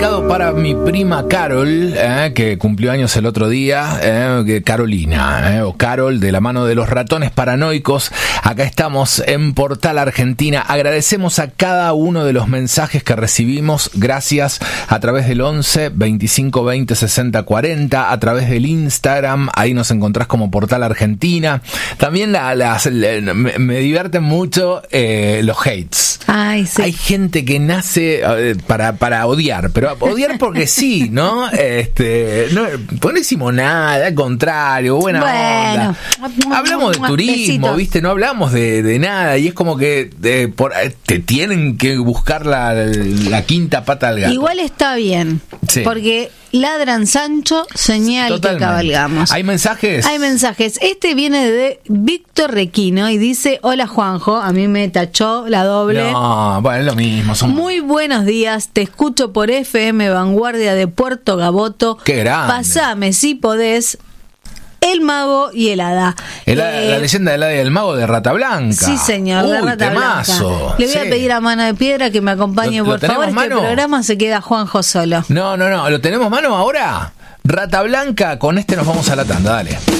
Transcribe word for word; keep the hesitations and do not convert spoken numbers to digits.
Para mi prima Carol, eh, que cumplió años el otro día, eh, Carolina, eh, o Carol, de la mano de los ratones paranoicos. Acá estamos en Portal Argentina. Agradecemos a cada uno de los mensajes que recibimos. Gracias a través del once, veinticinco, veinte, sesenta, cuarenta, a través del Instagram. Ahí nos encontrás como Portal Argentina. También la, las, la, me, me divierten mucho eh, los hates. Ay, sí. Hay gente que nace eh, para, para odiar, pero odiar porque sí, ¿no? Este, no, no decimos nada, al contrario, buena bueno, onda. Hablamos de turismo, besitos. ¿Viste? No hablamos de, de nada y es como que de, por, te tienen que buscar la, la quinta pata al gato. Igual está bien, sí. Porque ladran Sancho, señal Totalmente. Que cabalgamos. ¿Hay mensajes? Hay mensajes. Este viene de Víctor Requino y dice: hola Juanjo, a mí me tachó la doble. No, bueno, es lo mismo. Somos... Muy buenos días, te escucho por F M Vanguardia de Puerto Gaboto. Qué grande. Pasame si podés El Mago y el Hada. El, eh, la leyenda del Hada y el Mago de Rata Blanca. Sí, señor, Uy, de Rata temazo. Blanca. Le voy sí. a pedir a Mano de Piedra que me acompañe, ¿Lo, por lo favor. Mano? Este programa se queda Juanjo solo. No, no, no. ¿Lo tenemos mano ahora? Rata Blanca, con este nos vamos a la tanda, dale.